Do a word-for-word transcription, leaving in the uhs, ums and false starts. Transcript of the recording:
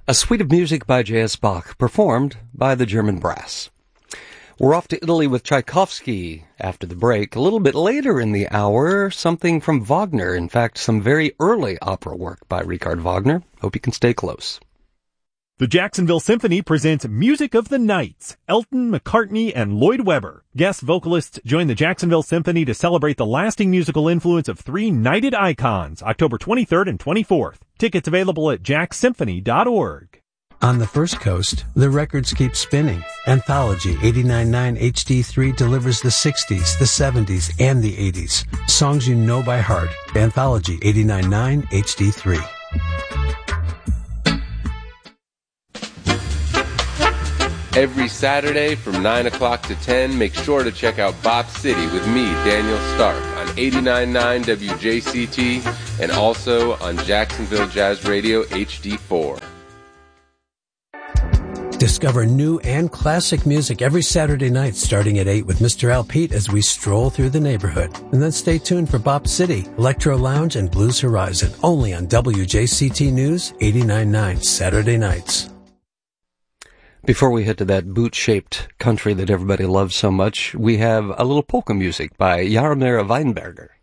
A suite of music by J S. Bach, performed by the German brass. We're off to Italy with Tchaikovsky after the break. A little bit later in the hour, something from Wagner. In fact, some very early opera work by Richard Wagner. Hope you can stay close. The Jacksonville Symphony presents Music of the Nights. Elton, McCartney, and Lloyd Webber. Guest vocalists join the Jacksonville Symphony to celebrate the lasting musical influence of three knighted icons, October twenty-third and twenty-fourth. Tickets available at jack symphony dot org. On the First Coast, the records keep spinning. Anthology eighty-nine point nine H D three delivers the sixties, the seventies, and the eighties. Songs you know by heart. Anthology eighty-nine point nine H D three. Every Saturday from nine o'clock to ten, make sure to check out Bop City with me, Daniel Stark, on eighty-nine point nine W J C T and also on Jacksonville Jazz Radio H D four. Discover new and classic music every Saturday night starting at eight with Mister Al Pete as we stroll through the neighborhood. And then stay tuned for Bop City, Electro Lounge, and Blues Horizon, only on W J C T News eighty-nine point nine Saturday nights. Before we head to that boot-shaped country that everybody loves so much, we have a little polka music by Jaromir Weinberger.